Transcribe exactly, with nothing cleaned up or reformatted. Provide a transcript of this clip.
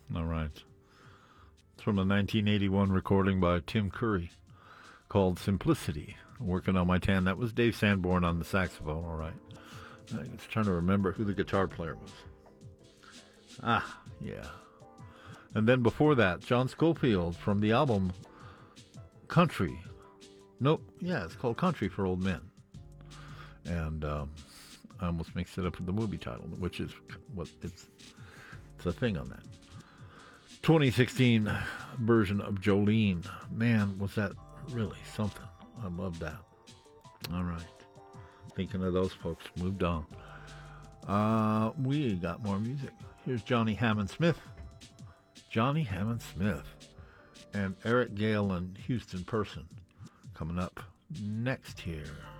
All right. It's from a nineteen eighty-one recording by Tim Curry called Simplicity. Working on my tan. That was Dave Sanborn on the saxophone, all right. I was trying to remember who the guitar player was. Ah, yeah. And then before that, John Scofield from the album Country. Nope, yeah, it's called Country for Old Men. And um, I almost mixed it up with the movie title, which is what it's, it's a thing on that. twenty sixteen version of Jolene. Man, was that really something. I love that. All right. Thinking of those folks. Moved on. Uh, we got more music. Here's Johnny Hammond Smith. Johnny Hammond Smith. And Eric Gale and Houston Person coming up next here.